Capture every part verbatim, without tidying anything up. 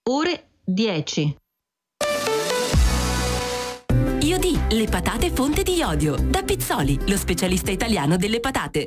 ore dieci. Iodì, le patate fonte di iodio. Da Pizzoli, lo specialista italiano delle patate.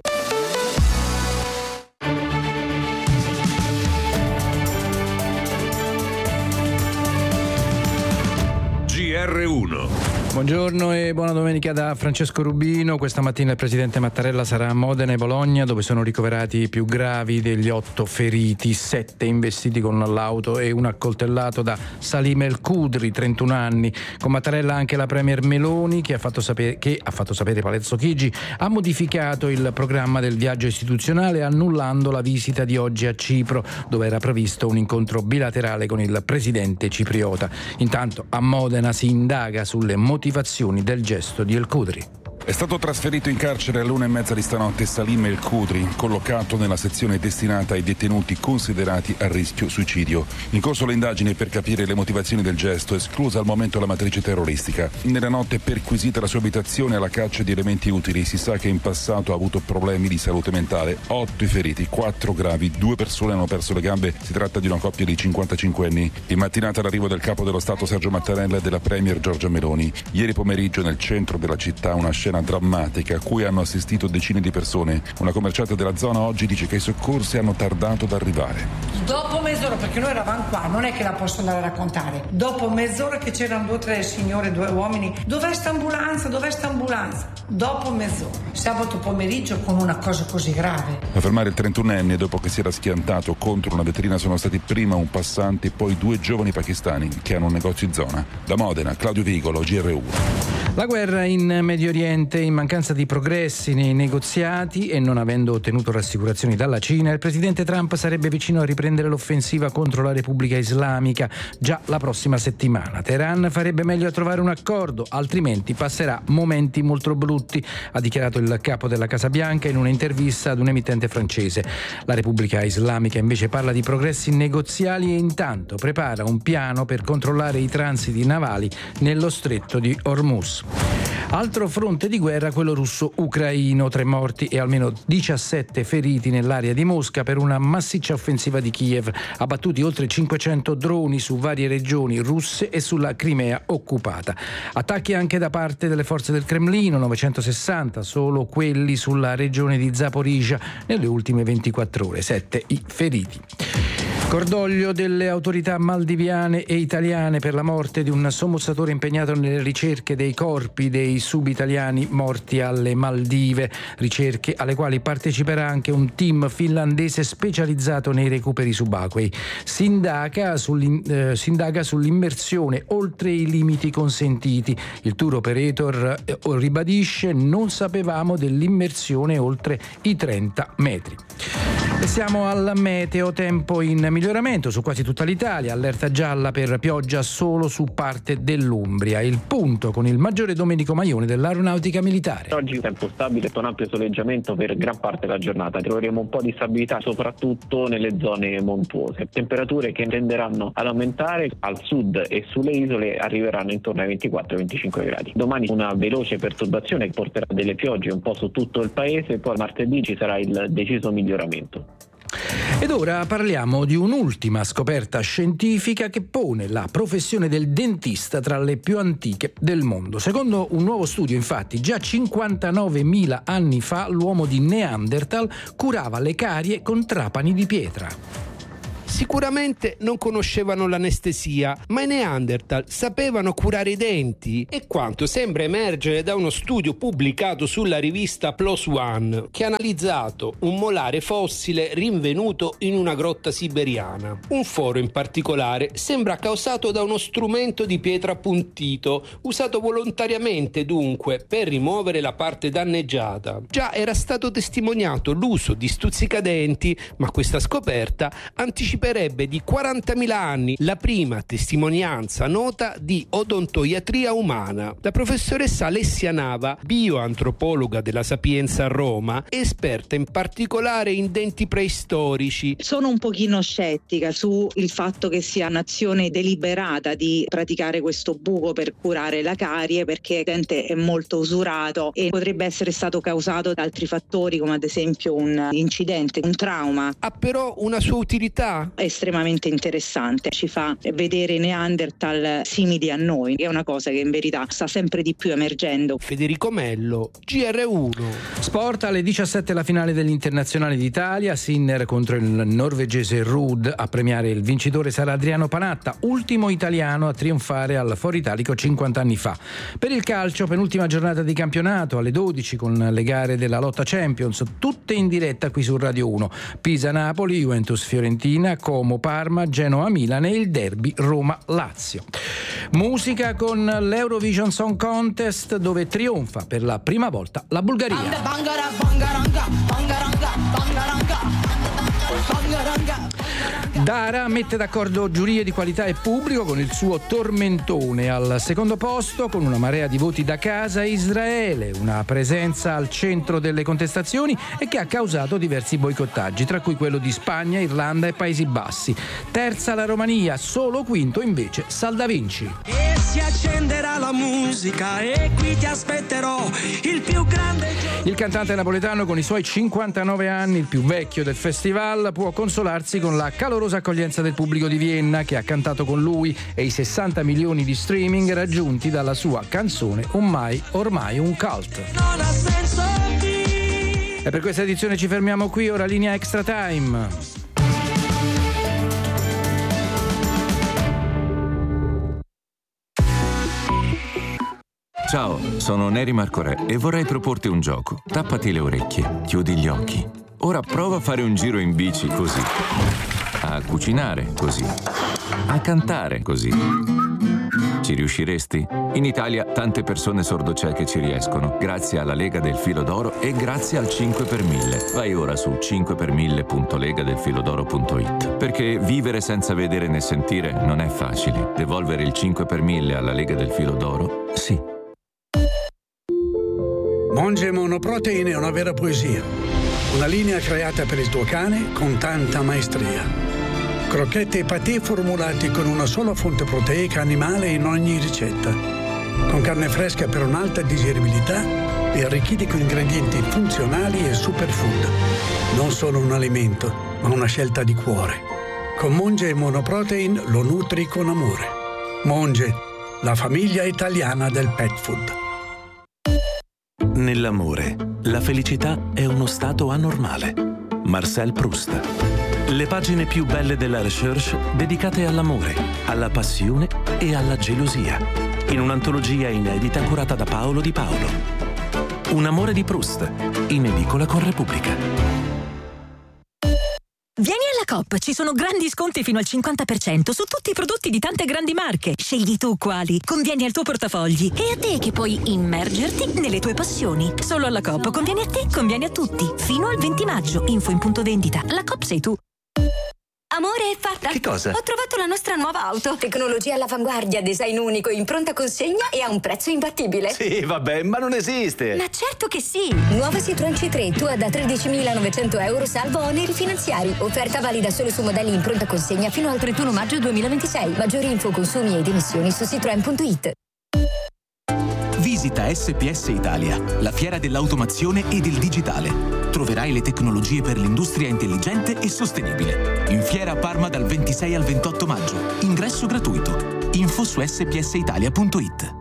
G R uno. Buongiorno e buona domenica da Francesco Rubino. Questa mattina il presidente Mattarella sarà a Modena e Bologna, dove sono ricoverati i più gravi degli otto feriti, sette investiti con l'auto e un accoltellato da Salim El Khudri, trentuno anni. Con Mattarella anche la premier Meloni, che ha fatto sapere, che ha fatto sapere Palazzo Chigi, ha modificato il programma del viaggio istituzionale annullando la visita di oggi a Cipro, dove era previsto un incontro bilaterale con il presidente cipriota. Intanto a Modena si indaga sulle motivazioni motivazioni del gesto di El Khudri. È stato trasferito in carcere all'una e mezza di stanotte Salim El Khudri, collocato nella sezione destinata ai detenuti considerati a rischio suicidio. In corso le indagini per capire le motivazioni del gesto, esclusa al momento la matrice terroristica. Nella notte perquisita la sua abitazione alla caccia di elementi utili. Si sa che in passato ha avuto problemi di salute mentale. Otto i feriti, quattro gravi, due persone hanno perso le gambe. Si tratta di una coppia di cinquantacinque anni. In mattinata l'arrivo del capo dello Stato Sergio Mattarella e della premier Giorgia Meloni. Ieri pomeriggio nel centro della città una scena drammatica a cui hanno assistito decine di persone. Una commerciante della zona oggi dice che i soccorsi hanno tardato ad arrivare. Dopo mezz'ora, perché noi eravamo qua, non è che la posso andare a raccontare. Dopo mezz'ora che c'erano due o tre signore, due uomini, dov'è sta ambulanza, dov'è sta ambulanza? Dopo mezz'ora, sabato pomeriggio con una cosa così grave. A fermare il trentunenne dopo che si era schiantato contro una vetrina sono stati prima un passante e poi due giovani pakistani che hanno un negozio in zona. Da Modena, Claudio Vigolo, G R uno. La guerra in Medio Oriente, in mancanza di progressi nei negoziati e non avendo ottenuto rassicurazioni dalla Cina, il presidente Trump sarebbe vicino a riprendere l'offensiva contro la Repubblica Islamica già la prossima settimana. Teheran farebbe meglio a trovare un accordo, altrimenti passerà momenti molto brutti, ha dichiarato il capo della Casa Bianca in un'intervista ad un emittente francese. La Repubblica Islamica invece parla di progressi negoziali e intanto prepara un piano per controllare i transiti navali nello stretto di Hormuz. Altro fronte di guerra, quello russo-ucraino, tre morti e almeno diciassette feriti nell'area di Mosca per una massiccia offensiva di Kiev, abbattuti oltre cinquecento droni su varie regioni russe e sulla Crimea occupata. Attacchi anche da parte delle forze del Cremlino, novecentosessanta, solo quelli sulla regione di Zaporizhzhia nelle ultime ventiquattro ore, sette i feriti. Cordoglio delle autorità maldiviane e italiane per la morte di un sommozzatore impegnato nelle ricerche dei corpi dei subitaliani morti alle Maldive, ricerche alle quali parteciperà anche un team finlandese specializzato nei recuperi subacquei. Si indaga, eh, si indaga sull'immersione oltre i limiti consentiti. Il tour operator eh, ribadisce: non sapevamo dell'immersione oltre i trenta metri. E siamo al meteo, tempo in miglioramento su quasi tutta l'Italia, allerta gialla per pioggia solo su parte dell'Umbria. Il punto con il maggiore Domenico Maione dell'Aeronautica Militare. Oggi tempo stabile, un ampio soleggiamento per gran parte della giornata. Troveremo un po' di stabilità soprattutto nelle zone montuose. Temperature che tenderanno ad aumentare al sud e sulle isole arriveranno intorno ai ventiquattro venticinque gradi. Domani una veloce perturbazione che porterà delle piogge un po' su tutto il paese, poi martedì ci sarà il deciso miglioramento. Ed ora parliamo di un'ultima scoperta scientifica che pone la professione del dentista tra le più antiche del mondo. Secondo un nuovo studio, infatti, già cinquantanovemila anni fa l'uomo di Neanderthal curava le carie con trapani di pietra. Sicuramente non conoscevano l'anestesia, ma i Neanderthal sapevano curare i denti, e quanto sembra emergere da uno studio pubblicato sulla rivista PLOS ONE, che ha analizzato un molare fossile rinvenuto in una grotta siberiana. Un foro in particolare sembra causato da uno strumento di pietra appuntito, usato volontariamente dunque per rimuovere la parte danneggiata. Già era stato testimoniato l'uso di stuzzicadenti, ma questa scoperta anticipa di quarantamila anni la prima testimonianza nota di odontoiatria umana. La professoressa Alessia Nava, bioantropologa della Sapienza a Roma, esperta in particolare in denti preistorici. Sono un pochino scettica sul fatto che sia un'azione deliberata di praticare questo buco per curare la carie, perché il dente è molto usurato e potrebbe essere stato causato da altri fattori, come ad esempio un incidente, un trauma. Ha però una sua utilità? estremamente interessante. Ci fa vedere Neanderthal simili a noi, che è una cosa che in verità sta sempre di più emergendo. Federico Mello, G R uno. Sport, alle diciassette la finale degli internazionali d'Italia, Sinner contro il norvegese Ruud. A premiare il vincitore sarà Adriano Panatta, ultimo italiano a trionfare al Foro Italico cinquanta anni fa. Per il calcio, penultima giornata di campionato alle dodici con le gare della lotta Champions, tutte in diretta qui su Radio uno. Pisa-Napoli, Juventus-Fiorentina, Como-Parma, Genoa-Milan e il derby Roma-Lazio. Musica con l'Eurovision Song Contest, dove trionfa per la prima volta la Bulgaria. Dara mette d'accordo giurie di qualità e pubblico con il suo Tormentone. Al secondo posto, con una marea di voti da casa, Israele, una presenza al centro delle contestazioni e che ha causato diversi boicottaggi, tra cui quello di Spagna, Irlanda e Paesi Bassi. Terza la Romania, solo quinto invece Saldavinci. E si accenderà la musica e qui ti aspetterò, il più grande. Il cantante napoletano, con i suoi cinquantanove anni, il più vecchio del festival, può consolarsi con la calorosa accoglienza del pubblico di Vienna, che ha cantato con lui, e i sessanta milioni di streaming raggiunti dalla sua canzone ormai, ormai un cult. E per questa edizione ci fermiamo qui, ora linea Extra Time. Ciao, sono Neri Marcorè e vorrei proporti un gioco. Tappati le orecchie, chiudi gli occhi. Ora prova a fare un giro in bici così, a cucinare così, a cantare così. Ci riusciresti? In Italia tante persone sordocieche ci riescono, grazie alla Lega del Filo d'Oro e grazie al cinque per mille. Vai ora su cinque per mille punto lega del filodoro punto it, perché vivere senza vedere né sentire non è facile. Devolvere il cinque per mille alla Lega del Filo d'Oro, sì. Monge Monoprotein è una vera poesia. Una linea creata per il tuo cane con tanta maestria. Crocchette e patè formulati con una sola fonte proteica animale in ogni ricetta. Con carne fresca per un'alta digeribilità e arricchiti con ingredienti funzionali e superfood. Non solo un alimento, ma una scelta di cuore. Con Monge Monoprotein lo nutri con amore. Monge, la famiglia italiana del pet food. Nell'amore, la felicità è uno stato anormale. Marcel Proust. Le pagine più belle della recherche dedicate all'amore, alla passione e alla gelosia. In un'antologia inedita curata da Paolo Di Paolo. Un amore di Proust, in edicola con Repubblica. Vieni alla Coop, ci sono grandi sconti fino al cinquanta per cento su tutti i prodotti di tante grandi marche. Scegli tu quali, convieni al tuo portafogli e a te che puoi immergerti nelle tue passioni. Solo alla Coop conviene a te, conviene a tutti. Fino al venti maggio, info in punto vendita. La Coop sei tu. Amore, è fatta? Che cosa? Ho trovato la nostra nuova auto. Tecnologia all'avanguardia, design unico, in pronta consegna e a un prezzo imbattibile. Sì, vabbè, ma non esiste. Ma certo che sì. Nuova Citroen C tre, tua da tredicimilanovecento euro, salvo oneri finanziari. Offerta valida solo su modelli in pronta consegna fino al trentuno maggio duemilaventisei. Maggiori info, consumi ed emissioni su citroen punto it. Visita S P S Italia, la fiera dell'automazione e del digitale. Troverai le tecnologie per l'industria intelligente e sostenibile. In fiera a Parma dal ventisei al ventotto maggio. Ingresso gratuito. Info su s p s italia punto it.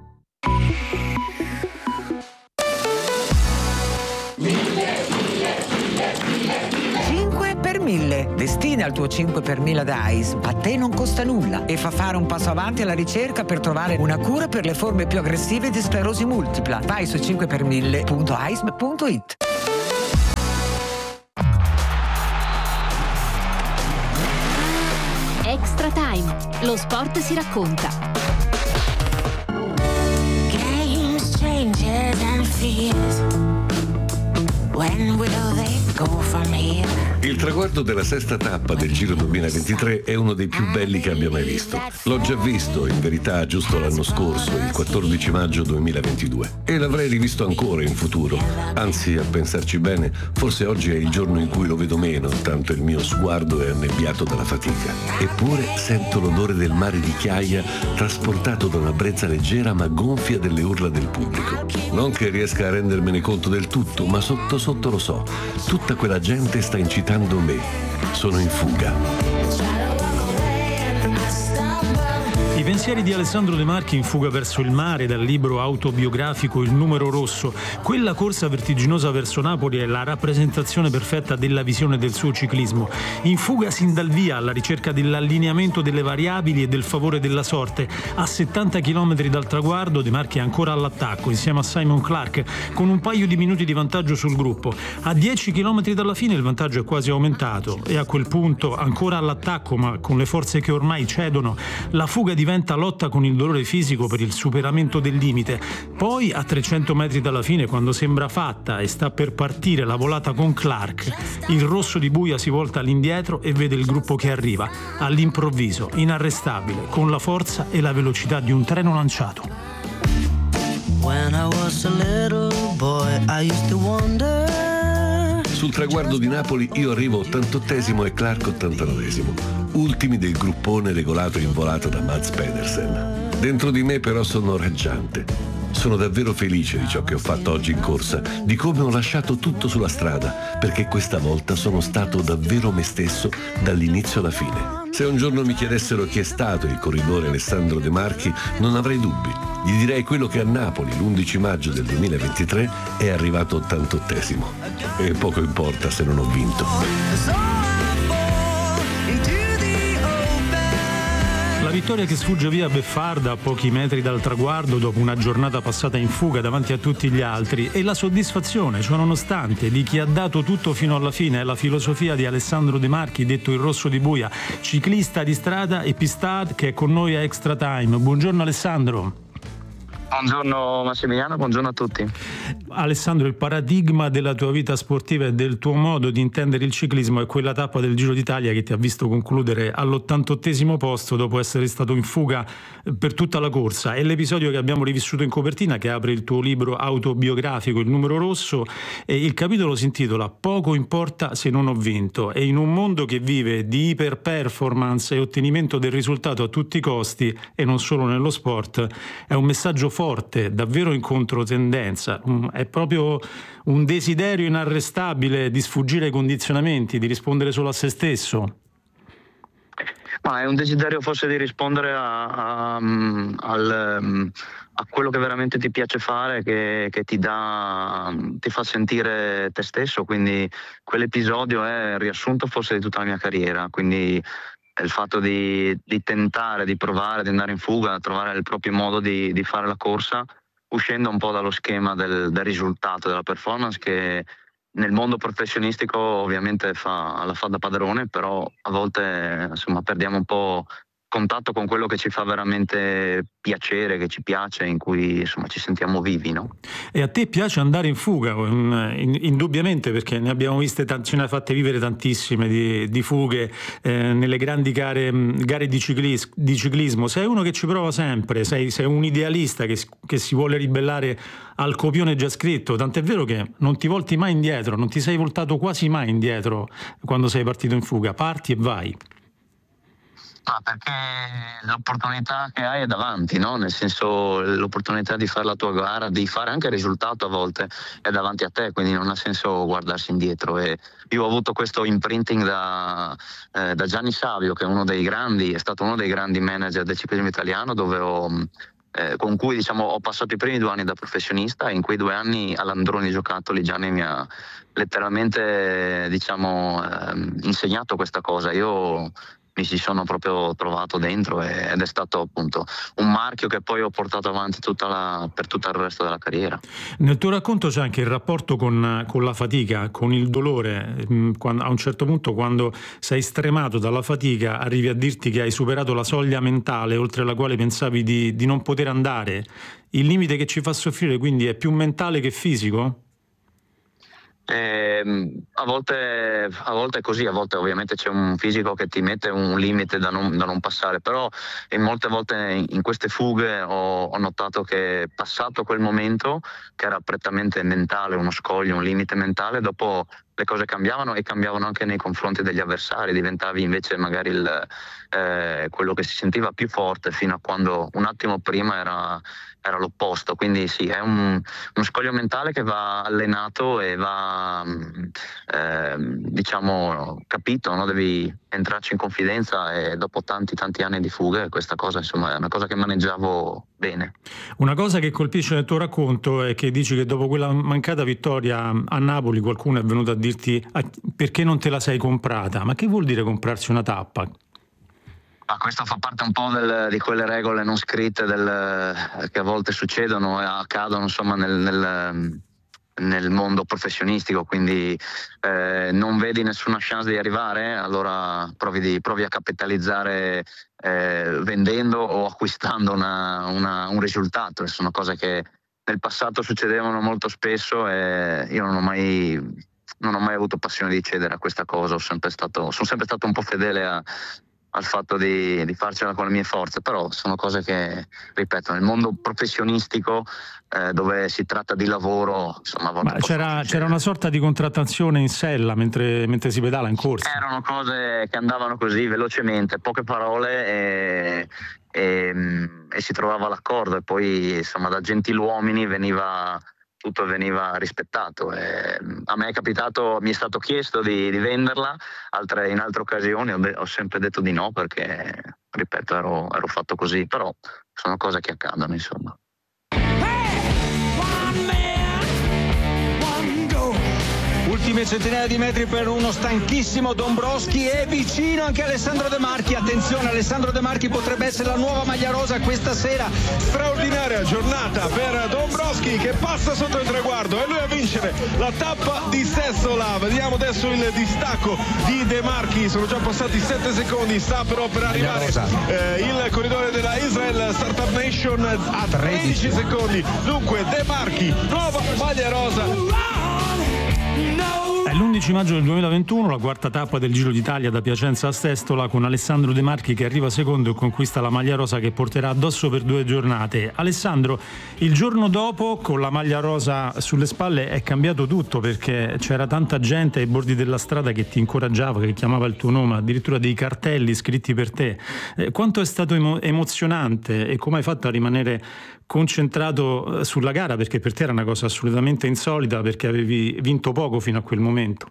cinque per mille. Destina il tuo cinque per mille da A I S. A te non costa nulla e fa fare un passo avanti alla ricerca per trovare una cura per le forme più aggressive di sclerosi multipla. Vai su cinque per mille punto a i s b punto it. Extra Time. Lo sport si racconta. Games, changes and fears. When will they go from here? Il traguardo della sesta tappa del Giro duemilaventitré è uno dei più belli che abbia mai visto. L'ho già visto, in verità, giusto l'anno scorso, il quattordici maggio duemilaventidue. E l'avrei rivisto ancora in futuro. Anzi, a pensarci bene, forse oggi è il giorno in cui lo vedo meno, tanto il mio sguardo è annebbiato dalla fatica. Eppure sento l'odore del mare di Chiaia trasportato da una brezza leggera ma gonfia delle urla del pubblico. Non che riesca a rendermene conto del tutto, ma sotto sotto lo so. Tutta quella gente sta incitando me. Sono in fuga. I pensieri di Alessandro De Marchi in fuga verso il mare, dal libro autobiografico Il numero rosso. Quella corsa vertiginosa verso Napoli è la rappresentazione perfetta della visione del suo ciclismo. In fuga sin dal via, alla ricerca dell'allineamento delle variabili e del favore della sorte. A settanta chilometri dal traguardo De Marchi è ancora all'attacco insieme a Simon Clark, con un paio di minuti di vantaggio sul gruppo. A dieci chilometri dalla fine il vantaggio è quasi aumentato e a quel punto, ancora all'attacco ma con le forze che ormai cedono, la fuga diventa lotta con il dolore fisico per il superamento del limite. Poi a trecento metri dalla fine, quando sembra fatta e sta per partire la volata con Clark, il rosso di Buia si volta all'indietro e vede il gruppo che arriva, all'improvviso, inarrestabile, con la forza e la velocità di un treno lanciato. When I was a little boy, I used to wonder. Sul traguardo di Napoli io arrivo ottantottesimo e Clark ottantanovesimo, ultimi del gruppone regolato in volata da Mads Pedersen. Dentro di me però sono raggiante. Sono davvero felice di ciò che ho fatto oggi in corsa, di come ho lasciato tutto sulla strada, perché questa volta sono stato davvero me stesso dall'inizio alla fine. Se un giorno mi chiedessero chi è stato il corridore Alessandro De Marchi, non avrei dubbi. Gli direi quello che a Napoli l'undici maggio del duemilaventitré è arrivato ottantottesimo. E poco importa se non ho vinto. La vittoria che sfugge via beffarda a pochi metri dal traguardo dopo una giornata passata in fuga davanti a tutti gli altri, e la soddisfazione, cioè nonostante, di chi ha dato tutto fino alla fine. È la filosofia di Alessandro De Marchi, detto il rosso di Buia, ciclista di strada e pistad, che è con noi a Extra Time. Buongiorno Alessandro. Buongiorno Massimiliano, buongiorno a tutti. Alessandro, il paradigma della tua vita sportiva e del tuo modo di intendere il ciclismo è quella tappa del Giro d'Italia che ti ha visto concludere all'ottantottesimo posto dopo essere stato in fuga per tutta la corsa. È l'episodio che abbiamo rivissuto in copertina, che apre il tuo libro autobiografico Il numero rosso, e il capitolo si intitola Poco importa se non ho vinto. E in un mondo che vive di iper-performance e ottenimento del risultato a tutti i costi, e non solo nello sport, è un messaggio forte, davvero in controtendenza. È proprio un desiderio inarrestabile di sfuggire ai condizionamenti, di rispondere solo a se stesso. Ma è un desiderio forse di rispondere a, a, al, a quello che veramente ti piace fare, che, che ti dà, ti fa sentire te stesso. Quindi quell'episodio è il riassunto forse di tutta la mia carriera. Quindi il fatto di, di tentare, di provare, di andare in fuga, trovare il proprio modo di, di fare la corsa, uscendo un po' dallo schema del, del risultato, della performance, che nel mondo professionistico ovviamente fa, la fa da padrone, però a volte insomma perdiamo un po' contatto con quello che ci fa veramente piacere, che ci piace, in cui insomma ci sentiamo vivi, no? E a te piace andare in fuga, indubbiamente, perché ne abbiamo viste, ce ne hai fatte vivere tantissime di, di fughe eh, nelle grandi gare, gare di, ciclis, di ciclismo. Sei uno che ci prova sempre, sei, sei un idealista che, che si vuole ribellare al copione già scritto, tant'è vero che non ti volti mai indietro, non ti sei voltato quasi mai indietro quando sei partito in fuga, parti e vai. Ah, perché l'opportunità che hai è davanti, no? Nel senso, l'opportunità di fare la tua gara, di fare anche il risultato a volte è davanti a te, quindi non ha senso guardarsi indietro. E io ho avuto questo imprinting da, eh, da Gianni Savio, che è uno dei grandi, è stato uno dei grandi manager del ciclismo italiano, dove ho, eh, con cui diciamo ho passato i primi due anni da professionista, e in quei due anni all'Androni Giocattoli Gianni mi ha letteralmente diciamo eh, insegnato questa cosa. Io mi ci sono proprio trovato dentro ed è stato appunto un marchio che poi ho portato avanti tutta la, per tutto il resto della carriera. Nel tuo racconto c'è anche il rapporto con, con la fatica, con il dolore. Quando, a un certo punto, quando sei stremato dalla fatica, arrivi a dirti che hai superato la soglia mentale oltre la quale pensavi di, di non poter andare. Il limite che ci fa soffrire quindi è più mentale che fisico? Eh, a volte, a volte è così, a volte ovviamente c'è un fisico che ti mette un limite da non, da non passare, però in molte volte in queste fughe ho, ho notato che passato quel momento, che era prettamente mentale, uno scoglio, un limite mentale, dopo le cose cambiavano e cambiavano anche nei confronti degli avversari, diventavi invece magari il, eh, quello che si sentiva più forte fino a quando un attimo prima era, era l'opposto. Quindi sì, è un, uno scoglio mentale che va allenato e va eh, diciamo capito, no? Devi entrarci in confidenza, e dopo tanti tanti anni di fughe questa cosa insomma è una cosa che maneggiavo bene. Una cosa che colpisce nel tuo racconto è che dici che dopo quella mancata vittoria a Napoli qualcuno è venuto a dirti ah, perché non te la sei comprata? Ma che vuol dire comprarsi una tappa? Ah, questo fa parte un po' del, di quelle regole non scritte del, che a volte succedono e accadono insomma nel, nel, nel mondo professionistico, quindi eh, non vedi nessuna chance di arrivare, allora provi, di, provi a capitalizzare eh, vendendo o acquistando una, una, un risultato. Sono cose che nel passato succedevano molto spesso e io non ho mai, non ho mai avuto passione di cedere a questa cosa, ho sempre stato, sono sempre stato un po' fedele a al fatto di, di farcela con le mie forze, però sono cose che, ripeto, nel mondo professionistico eh, dove si tratta di lavoro, insomma, a volte Ma c'era, c'era una sorta di contrattazione in sella mentre, mentre si pedala in corsa. Erano cose che andavano così velocemente, poche parole e, e, e si trovava l'accordo, e poi insomma da gentiluomini veniva tutto veniva rispettato. E a me è capitato, mi è stato chiesto di, di venderla, altre, in altre occasioni ho, de- ho sempre detto di no perché, ripeto, ero, ero fatto così, però sono cose che accadono, insomma. Ultime centinaia di metri per uno stanchissimo Dombrowski, e vicino anche Alessandro De Marchi. Attenzione, Alessandro De Marchi potrebbe essere la nuova maglia rosa questa sera. Straordinaria giornata per Dombrowski che passa sotto il traguardo, e lui a vincere la tappa di Sestola. Vediamo adesso il distacco di De Marchi, sono già passati sette secondi, sta però per arrivare eh, il corridore della Israel Startup Nation a tredici secondi. Dunque De Marchi, nuova maglia rosa. È l'undici maggio del duemilaventuno, la quarta tappa del Giro d'Italia da Piacenza a Sestola, con Alessandro De Marchi che arriva secondo e conquista la maglia rosa che porterà addosso per due giornate. Alessandro, il giorno dopo con la maglia rosa sulle spalle è cambiato tutto, perché c'era tanta gente ai bordi della strada che ti incoraggiava, che chiamava il tuo nome, addirittura dei cartelli scritti per te. Eh, quanto è stato emo- emozionante e come hai fatto a rimanere concentrato sulla gara, perché per te era una cosa assolutamente insolita, perché avevi vinto poco fino a quel momento.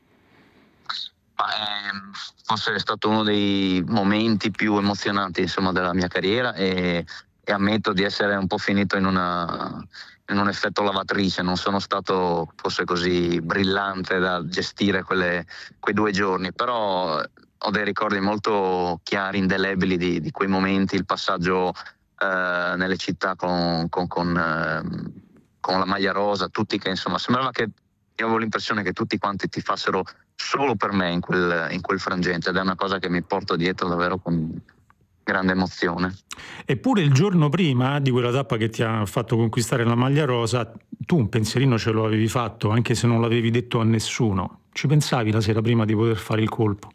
Eh, forse è stato uno dei momenti più emozionanti insomma della mia carriera, e, e ammetto di essere un po' finito in una in un effetto lavatrice. Non sono stato forse così brillante da gestire quelle, quei due giorni, però ho dei ricordi molto chiari, indelebili di, di quei momenti, il passaggio Uh, nelle città con, con, con, uh, con la maglia rosa, tutti che insomma sembrava che io avevo l'impressione che tutti quanti tifassero solo per me in quel, in quel frangente, ed è una cosa che mi porto dietro davvero con grande emozione. Eppure il giorno prima di quella tappa che ti ha fatto conquistare la maglia rosa, tu un pensierino ce lo avevi fatto, anche se non l'avevi detto a nessuno. Ci pensavi la sera prima di poter fare il colpo?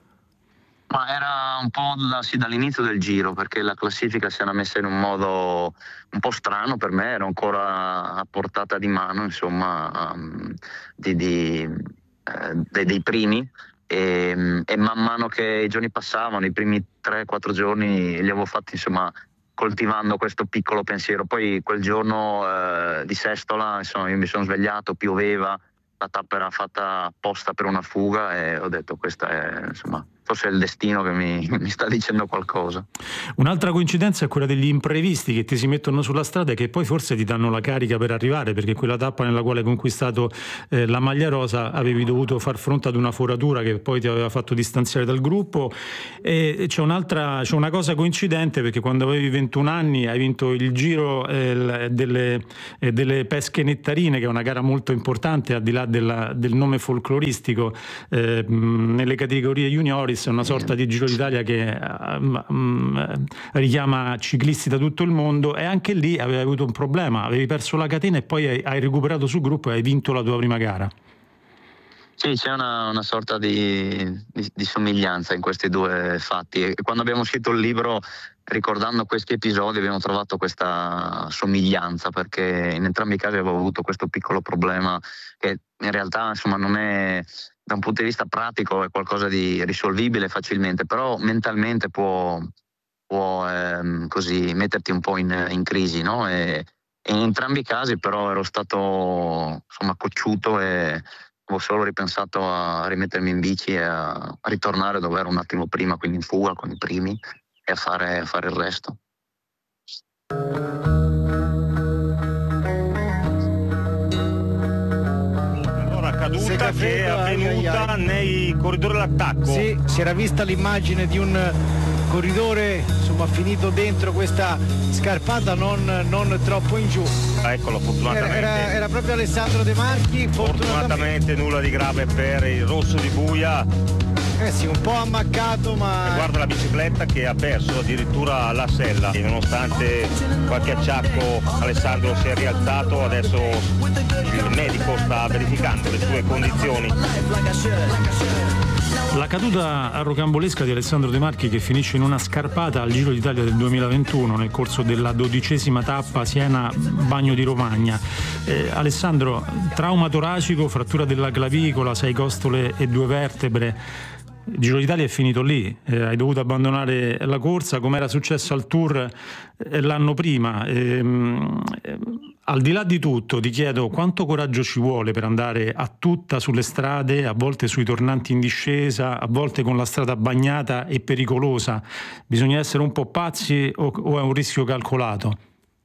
Ma era un po' da, sì, dall'inizio del giro, perché la classifica si era messa in un modo un po' strano per me, ero ancora a portata di mano, insomma, um, di, di, eh, dei, dei primi, e, e man mano che i giorni passavano, i primi tre quattro giorni li avevo fatti, insomma, coltivando questo piccolo pensiero. Poi quel giorno eh, di Sestola, insomma, io mi sono svegliato, pioveva, la tappa era fatta apposta per una fuga, e ho detto questa è, insomma, forse è il destino che mi, mi sta dicendo qualcosa. Un'altra coincidenza è quella degli imprevisti che ti si mettono sulla strada e che poi forse ti danno la carica per arrivare, perché quella tappa nella quale hai conquistato eh, la maglia rosa avevi dovuto far fronte ad una foratura che poi ti aveva fatto distanziare dal gruppo, e c'è un'altra, c'è una cosa coincidente, perché quando avevi ventuno anni hai vinto il giro eh, delle, eh, delle pesche nettarine, che è una gara molto importante al di là della, del nome folcloristico, eh, nelle categorie juniores. È una sorta di Giro d'Italia che um, um, richiama ciclisti da tutto il mondo, e anche lì avevi avuto un problema, avevi perso la catena e poi hai, hai recuperato sul gruppo e hai vinto la tua prima gara. Sì, c'è una, una sorta di, di, di somiglianza in questi due fatti, e quando abbiamo scritto il libro, ricordando questi episodi, abbiamo trovato questa somiglianza, perché in entrambi i casi avevo avuto questo piccolo problema che in realtà insomma non è, da un punto di vista pratico è qualcosa di risolvibile facilmente, però mentalmente può, può ehm, così metterti un po' in, in crisi, no? E, e in entrambi i casi però ero stato insomma cocciuto e ho solo ripensato a rimettermi in bici e a, a ritornare dove ero un attimo prima, quindi in fuga con i primi, e a fare, a fare il resto. Caduta che è avvenuta ai, ai. nei corridori d'attacco. Sì, si era vista l'immagine di un corridore insomma finito dentro questa scarpata non, non troppo in giù. Eccolo, fortunatamente. Era, era, era proprio Alessandro De Marchi. Fortunatamente, fortunatamente nulla di grave per il rosso di Buia. Eh sì, un po' ammaccato, ma... E guarda la bicicletta che ha perso addirittura la sella. E nonostante qualche acciacco Alessandro si è rialzato, adesso il medico sta verificando le sue condizioni. La caduta rocambolesca di Alessandro De Marchi, che finisce in una scarpata al Giro d'Italia del duemilaventuno nel corso della dodicesima tappa Siena-Bagno di Romagna. Eh, Alessandro, trauma toracico, frattura della clavicola, sei costole e due vertebre. Il Giro d'Italia è finito lì, eh, hai dovuto abbandonare la corsa come era successo al Tour eh, l'anno prima. Eh, eh, al di là di tutto ti chiedo quanto coraggio ci vuole per andare a tutta sulle strade, a volte sui tornanti in discesa, a volte con la strada bagnata e pericolosa. Bisogna essere un po' pazzi o, o è un rischio calcolato?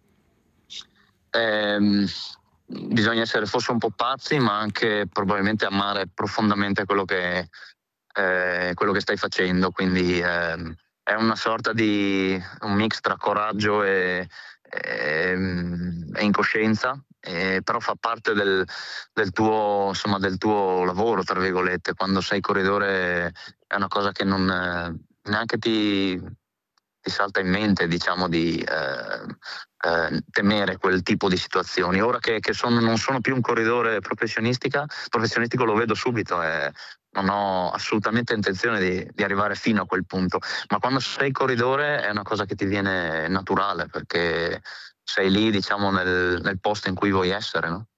Eh, bisogna essere forse un po' pazzi, ma anche probabilmente amare profondamente quello che Eh, quello che stai facendo, quindi eh, è una sorta di un mix tra coraggio e, e, e incoscienza, e, però fa parte del, del tuo insomma del tuo lavoro, tra virgolette. Quando sei corridore è una cosa che non neanche ti, ti salta in mente, diciamo, di eh, eh, temere quel tipo di situazioni. Ora che, che sono, non sono più un corridore professionistica professionistico, lo vedo subito e non ho assolutamente intenzione di, di arrivare fino a quel punto, ma quando sei corridore è una cosa che ti viene naturale, perché sei lì, diciamo, nel, nel posto in cui vuoi essere, no?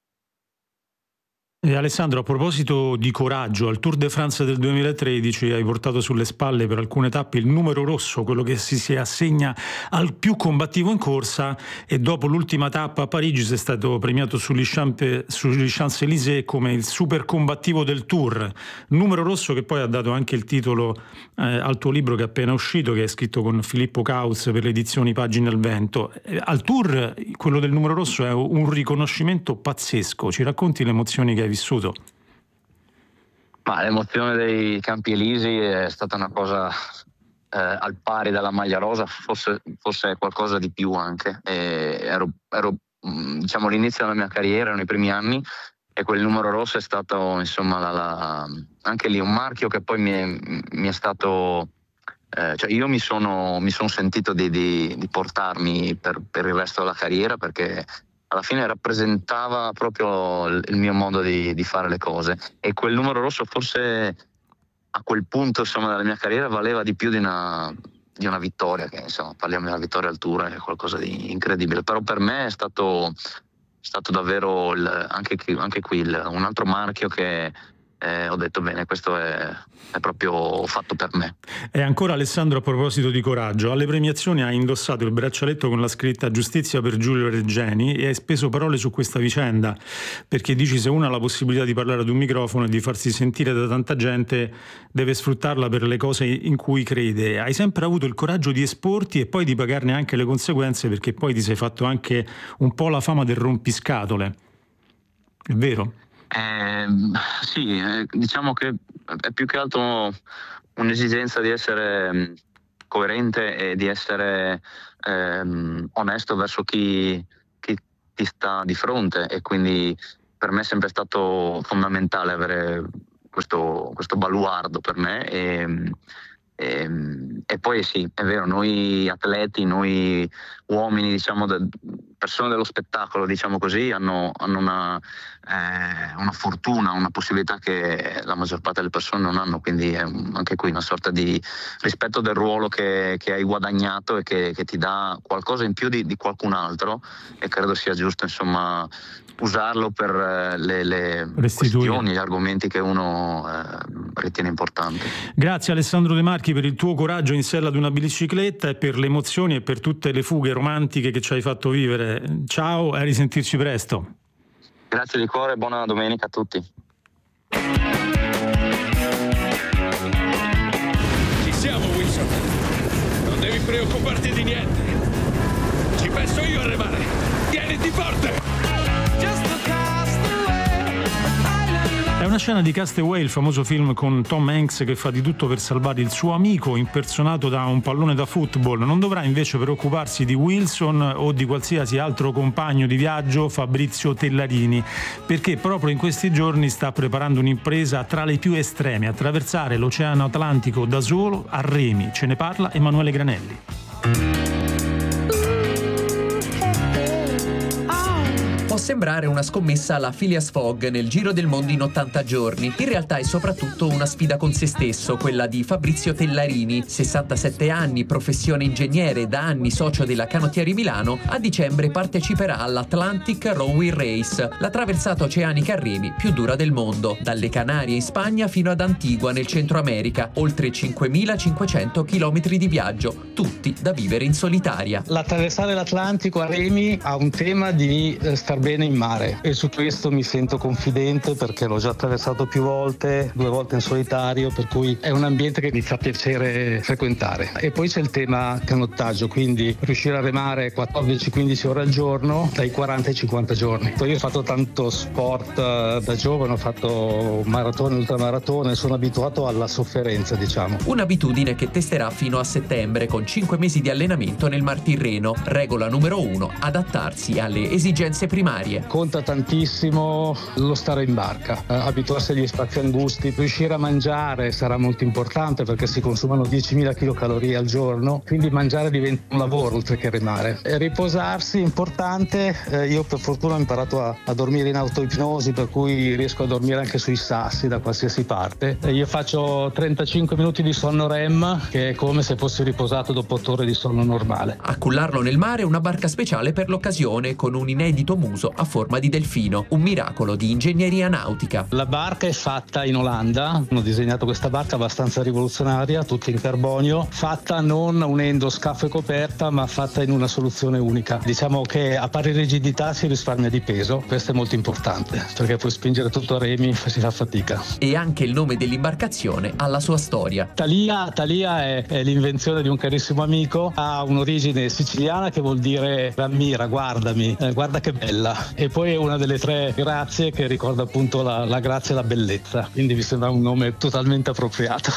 E Alessandro, a proposito di coraggio, al Tour de France del duemilatredici hai portato sulle spalle per alcune tappe il numero rosso, quello che si, si assegna al più combattivo in corsa, e dopo l'ultima tappa a Parigi sei stato premiato sugli Champs-Élysées come il super combattivo del Tour. Numero rosso che poi ha dato anche il titolo eh, al tuo libro che è appena uscito, che è scritto con Filippo Cauz per le edizioni Pagine al Vento. Eh, al Tour quello del numero rosso è un riconoscimento pazzesco. Ci racconti le emozioni che hai vissuto? Ma l'emozione dei Campi Elisi è stata una cosa eh, al pari della maglia rosa, forse, forse qualcosa di più anche. E ero, ero diciamo l'inizio della mia carriera, erano i primi anni, e quel numero rosso è stato insomma la, la, anche lì un marchio che poi mi è, mi è stato eh, cioè io mi sono, mi sono sentito di, di, di portarmi per, per il resto della carriera, perché alla fine rappresentava proprio il mio modo di, di fare le cose, e quel numero rosso forse a quel punto insomma della mia carriera valeva di più di una, di una vittoria, che insomma parliamo di una vittoria al Tour, è qualcosa di incredibile, però per me è stato, è stato davvero il, anche, anche qui il, un altro marchio che eh, ho detto bene, questo è, è proprio fatto per me. E ancora Alessandro, a proposito di coraggio, alle premiazioni hai indossato il braccialetto con la scritta Giustizia per Giulio Regeni e hai speso parole su questa vicenda, perché dici se uno ha la possibilità di parlare ad un microfono e di farsi sentire da tanta gente deve sfruttarla per le cose in cui crede. Hai sempre avuto il coraggio di esporti e poi di pagarne anche le conseguenze, perché poi ti sei fatto anche un po' la fama del rompiscatole, è vero? Eh, sì, eh, diciamo che è più che altro un'esigenza di essere coerente e di essere ehm, onesto verso chi, chi ti sta di fronte, e quindi per me è sempre stato fondamentale avere questo, questo baluardo per me. E, e, e poi sì, è vero, noi atleti, noi uomini, diciamo, da, persone dello spettacolo, diciamo così, hanno, hanno una, eh, una fortuna, una possibilità che la maggior parte delle persone non hanno, quindi è un, anche qui una sorta di rispetto del ruolo che, che hai guadagnato e che, che ti dà qualcosa in più di, di qualcun altro, e credo sia giusto insomma usarlo per le, le questioni, gli argomenti che uno eh, ritiene importanti. Grazie Alessandro De Marchi per il tuo coraggio in sella ad una bicicletta e per le emozioni e per tutte le fughe romantiche che ci hai fatto vivere. Ciao e a risentirci presto. Grazie di cuore, buona domenica a tutti. Ci siamo, Wilson. Non devi preoccuparti di niente. Ci penso io a remare. Tieniti forte. È una scena di Castaway, il famoso film con Tom Hanks che fa di tutto per salvare il suo amico impersonato da un pallone da football. Non dovrà invece preoccuparsi di Wilson o di qualsiasi altro compagno di viaggio, Fabrizio Tellarini, perché proprio in questi giorni sta preparando un'impresa tra le più estreme: attraversare l'Oceano Atlantico da solo a remi. Ce ne parla Emanuele Granelli. Può sembrare una scommessa alla Phileas Fogg nel giro del mondo in ottanta giorni. In realtà è soprattutto una sfida con se stesso, quella di Fabrizio Tellarini, sessantasette anni, professione ingegnere, da anni socio della Canottieri Milano. A dicembre parteciperà all'Atlantic Rowing Race, la traversata oceanica a remi più dura del mondo, dalle Canarie in Spagna fino ad Antigua nel Centro America, oltre cinquemilacinquecento chilometri di viaggio, tutti da vivere in solitaria. L'attraversare l'Atlantico a remi ha un tema di eh, star bene in mare, e su questo mi sento confidente perché l'ho già attraversato più volte, due volte in solitario, per cui è un ambiente che mi fa piacere frequentare. E poi c'è il tema canottaggio, quindi riuscire a remare quattordici quindici ore al giorno dai quaranta ai cinquanta giorni. Poi io ho fatto tanto sport da giovane, ho fatto maratone, ultramaratone, sono abituato alla sofferenza, diciamo. Un'abitudine che testerà fino a settembre con cinque mesi di allenamento nel Mar Tirreno. Regola numero uno: adattarsi alle esigenze primarie. Conta tantissimo lo stare in barca, eh, abituarsi agli spazi angusti, riuscire a mangiare sarà molto importante perché si consumano diecimila chilocalorie al giorno, quindi mangiare diventa un lavoro oltre che remare. E riposarsi importante, eh, io per fortuna ho imparato a, a dormire in autoipnosi, per cui riesco a dormire anche sui sassi da qualsiasi parte. E io faccio trentacinque minuti di sonno R E M, che è come se fossi riposato dopo otto ore di sonno normale. A cullarlo nel mare una barca speciale per l'occasione con un inedito muso a forma di delfino, un miracolo di ingegneria nautica. La barca è fatta in Olanda, hanno disegnato questa barca abbastanza rivoluzionaria, tutta in carbonio, fatta non unendo scafo e coperta, ma fatta in una soluzione unica. Diciamo che a pari rigidità si risparmia di peso, questo è molto importante, perché puoi spingere tutto a remi, si fa fatica. E anche il nome dell'imbarcazione ha la sua storia. Thalia, Thalia è, è l'invenzione di un carissimo amico, ha un'origine siciliana che vuol dire ammira, guardami, eh, guarda che bella. E poi è una delle tre grazie che ricorda appunto la, la grazia e la bellezza, quindi mi sembra un nome totalmente appropriato.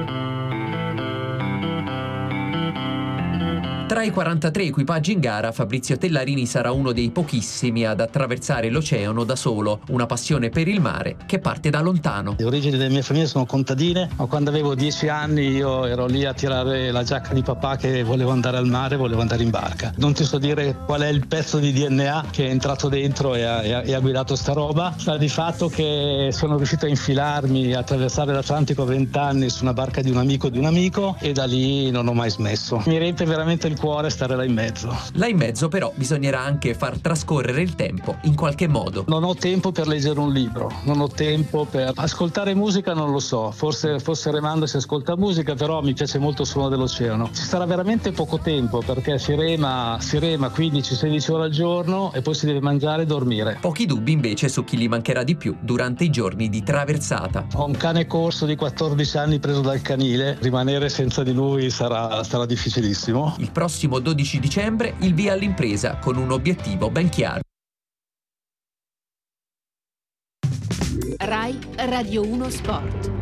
Tra i quarantatré equipaggi in gara, Fabrizio Tellarini sarà uno dei pochissimi ad attraversare l'oceano da solo, una passione per il mare che parte da lontano. Le origini della mia famiglia sono contadine, ma quando avevo dieci anni io ero lì a tirare la giacca di papà che volevo andare al mare, volevo andare in barca. Non ti so dire qual è il pezzo di D N A che è entrato dentro e ha, e ha, e ha guidato sta roba. Sta di fatto che sono riuscito a infilarmi, a attraversare l'Atlantico a venti anni su una barca di un amico di un amico, e da lì non ho mai smesso. Mi riempie veramente il cuore stare là in mezzo. Là in mezzo però bisognerà anche far trascorrere il tempo in qualche modo. Non ho tempo per leggere un libro, non ho tempo per ascoltare musica, non lo so, forse, forse remando si ascolta musica, però mi piace molto il suono dell'oceano. Ci sarà veramente poco tempo perché si rema, si rema quindici sedici ore al giorno e poi si deve mangiare e dormire. Pochi dubbi invece su chi gli mancherà di più durante i giorni di traversata. Ho un cane corso di quattordici anni preso dal canile, rimanere senza di lui sarà, sarà difficilissimo. Il prossimo dodici dicembre il via all'impresa con un obiettivo ben chiaro. Rai Radio uno Sport.